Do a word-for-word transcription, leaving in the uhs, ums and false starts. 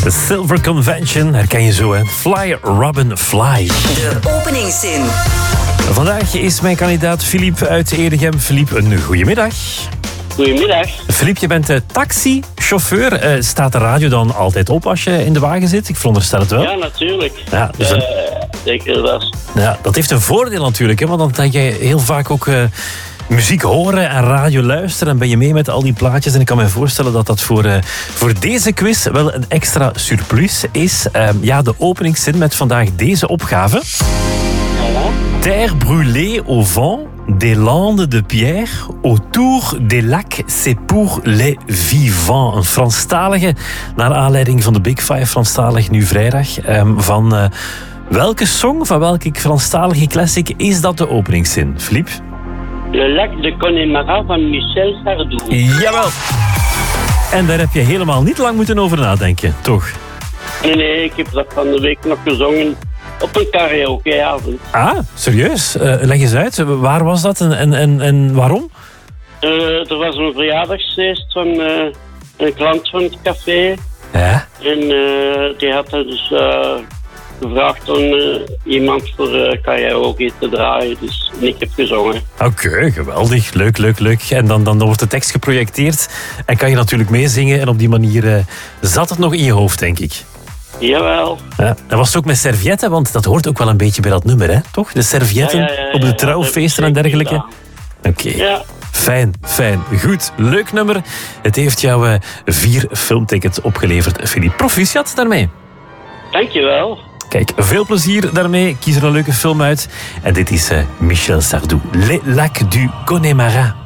The Silver Convention, herken je zo, hè? Fly, Robin, fly. De openingszin. Vandaag is mijn kandidaat Philippe uit Edegem. Philippe, een goedemiddag. Goedemiddag. Philippe, je bent uh, taxichauffeur. Uh, staat de radio dan altijd op als je in de wagen zit? Ik veronderstel het wel. Ja, natuurlijk. Ja, dus uh, dan... zeker dat. Ja, dat heeft een voordeel natuurlijk, hè? Want dan kan je heel vaak ook uh, muziek horen en radio luisteren. En ben je mee met al die plaatjes. En ik kan me voorstellen dat dat voor, uh, voor deze quiz wel een extra surplus is. Uh, ja, de openingszin met vandaag deze opgave. Terre brûlée au vent, des landes de pierre, autour des lacs, c'est pour les vivants. Een Franstalige, naar aanleiding van de Big Five Franstalig nu vrijdag. Um, van uh, welke song, van welke Franstalige classic is dat de openingszin, Philippe? Le lac de Connemara van Michel Sardou. Jawel. En daar heb je helemaal niet lang moeten over nadenken, toch? Nee, nee, ik heb dat van de week nog gezongen op een karaokeavond. Ah, serieus? Uh, leg eens uit. Waar was dat en, en, en, en waarom? Uh, er was een verjaardagsfeest van uh, een klant van het café. Ja? En uh, die had dus uh, gevraagd om uh, iemand voor uh, karaoke te draaien. Dus en ik heb gezongen. Oké, okay, geweldig. Leuk, leuk, leuk. En dan, dan wordt de tekst geprojecteerd en kan je natuurlijk meezingen. En op die manier uh, zat het nog in je hoofd, denk ik. Jawel. Ja, dat was ook met servietten, want dat hoort ook wel een beetje bij dat nummer, hè? Toch? De servietten ja, ja, ja, ja, op de trouwfeesten en dergelijke. Oké. Okay. Ja. Fijn, fijn. Goed, leuk nummer. Het heeft jou uh, vier filmtickets opgeleverd, Philippe. Proficiat daarmee. Dankjewel. Kijk, veel plezier daarmee. Kies er een leuke film uit. En dit is uh, Michel Sardou. Les Lacs du Connemara.